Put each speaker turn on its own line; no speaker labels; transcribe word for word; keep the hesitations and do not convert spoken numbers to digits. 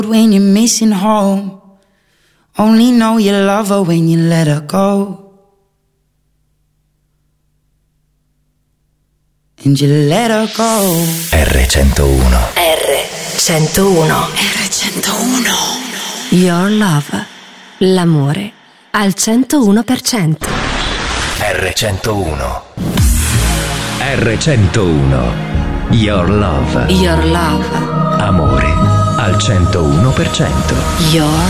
when you're missing home. Only know you love her when you let her go. And you let her go.
R centouno.
R centouno.
R centouno.
Your Love. L'amore al centouno per cento.
R centouno. R centouno. Your Love.
Your Love.
Amore al centouno per cento.
Your